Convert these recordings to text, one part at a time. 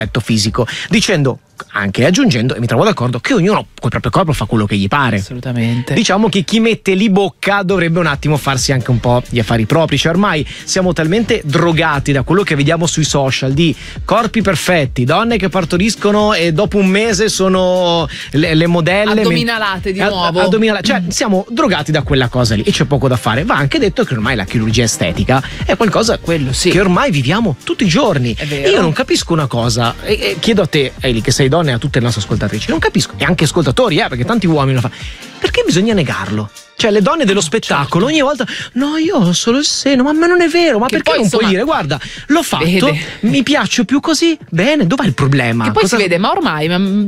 fisico, dicendo, anche aggiungendo, e mi trovo d'accordo, che ognuno col proprio corpo fa quello che gli pare. Assolutamente. Diciamo che chi mette lì bocca dovrebbe un attimo farsi anche un po' gli affari propri, cioè ormai siamo talmente drogati da quello che vediamo sui social di corpi perfetti, donne che partoriscono e dopo un mese sono le modelle addominalate di nuovo. Cioè siamo drogati da quella cosa lì e c'è poco da fare. Va anche detto che ormai la chirurgia estetica è qualcosa che ormai viviamo tutti i giorni. E io non capisco una cosa, e chiedo a te, Eli, che sei donna, e a tutte le nostre ascoltatrici, non capisco, e anche ascoltatori, perché tanti uomini lo fanno, perché bisogna negarlo? Cioè le donne dello spettacolo ogni volta, no, io ho solo il seno, ma non è vero, ma che perché poi, non puoi dire, guarda, l'ho fatto, mi piaccio più così, bene, dov'è il problema? Che poi si vede, ma ormai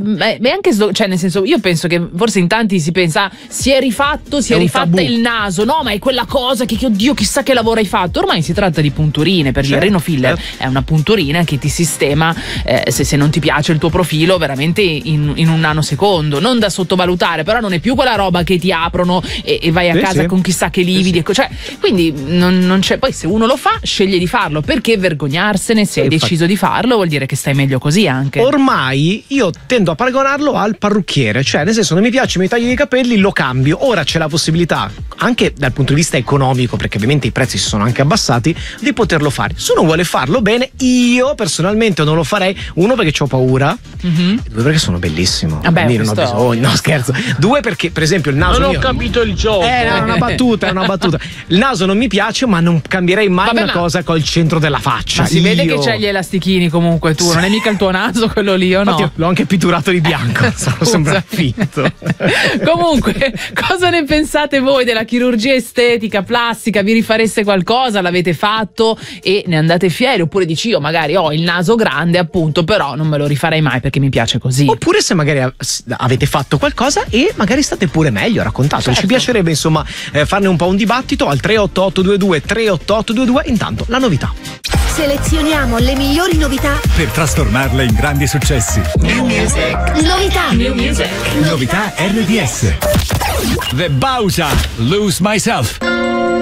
è anche, cioè nel senso, io penso che forse in tanti si pensa, si è rifatta il naso, no, ma è quella cosa che oddio, chissà che lavoro hai fatto. Ormai si tratta di punturine, per dire, Reno Filler è una punturina che ti sistema, se non ti piace il tuo profilo, veramente in un nanosecondo, non da sottovalutare, però non è più quella roba che ti aprono e vai a casa con chissà che lividi, cioè, quindi non c'è. Poi se uno lo fa, sceglie di farlo, perché vergognarsene? Se hai deciso di farlo vuol dire che stai meglio così anche. Ormai io tendo a paragonarlo al parrucchiere, cioè nel senso, non mi piace, mi taglio i capelli, lo cambio. Ora c'è la possibilità, anche dal punto di vista economico, perché ovviamente i prezzi si sono anche abbassati, di poterlo fare. Se uno vuole farlo bene, io personalmente non lo farei. Uno, perché ho paura, e due, perché sono bellissimo, quindi non ho bisogno, no scherzo. Due, perché per esempio il naso non ho capito il gioco. Era una battuta. Il naso non mi piace, ma non cambierei mai una cosa col centro della faccia. Ma si vede che c'hai gli elastichini comunque tu, non è mica il tuo naso quello lì, o no? Infatti, l'ho anche pitturato di bianco, sembra finto. Comunque, cosa ne pensate voi della chirurgia estetica, plastica? Vi rifareste qualcosa? L'avete fatto e ne andate fieri? Oppure dici, io magari ho il naso grande, appunto, però non me lo rifarei mai perché mi piace così. Oppure se magari avete fatto qualcosa e magari state pure meglio, raccontatelo. Ci piacerebbe insomma farne un po' un dibattito al 38822. Intanto la novità. Selezioniamo le migliori novità per trasformarle in grandi successi. New Music. Novità RDS. The Bausa, Lose Myself.